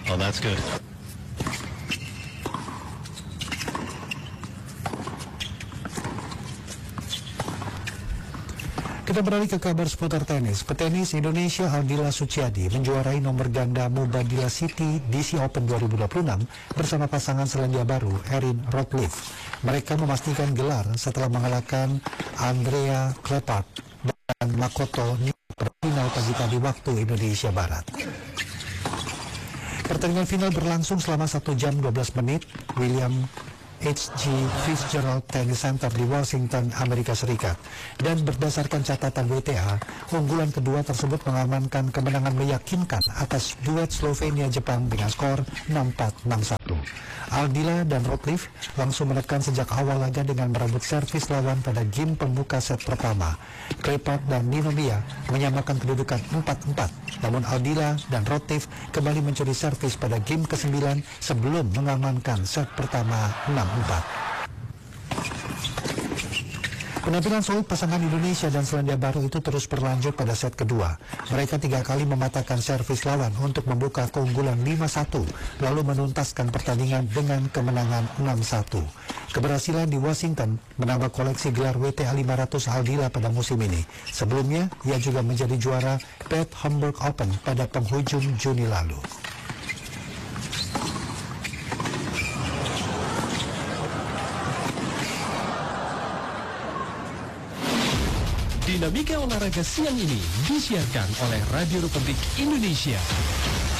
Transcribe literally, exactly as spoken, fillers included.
Oh, that's good. Kita beralih ke kabar seputar tenis. Petenis Indonesia Aldila Suciadi menjuarai nomor ganda Mubadila City D C Open dua ribu dua puluh enam bersama pasangan Selandia Baru Erin Rotliffe. Mereka memastikan gelar setelah mengalahkan Andrea Klepat dan Makoto Niwa final pagi tadi waktu Indonesia Barat. Pertandingan final berlangsung selama satu jam dua belas menit. William H G Fitzgerald Tennis Center di Washington, Amerika Serikat. Dan berdasarkan catatan W T A, unggulan kedua tersebut mengamankan kemenangan meyakinkan atas duet Slovenia-Jepang dengan skor enam empat enam satu. Aldila dan Rotliffe langsung menekan sejak awal laga dengan merebut servis lawan pada game pembuka set pertama. Klepat dan Ninomiya menyamakan kedudukan empat empat, namun Aldila dan Rotliffe kembali mencuri servis pada game kesembilan sebelum mengamankan set pertama enam empat. Penampilan solid pasangan Indonesia dan Selandia Baru itu terus berlanjut pada set kedua. Mereka tiga kali mematahkan servis lawan untuk membuka keunggulan lima satu, lalu menuntaskan pertandingan dengan kemenangan enam satu. Keberhasilan di Washington menambah koleksi gelar W T A lima ratus Aldila pada musim ini. Sebelumnya, ia juga menjadi juara Bad Homburg Open pada penghujung Juni lalu. Dinamika olahraga siang ini disiarkan oleh Radio Republik Indonesia.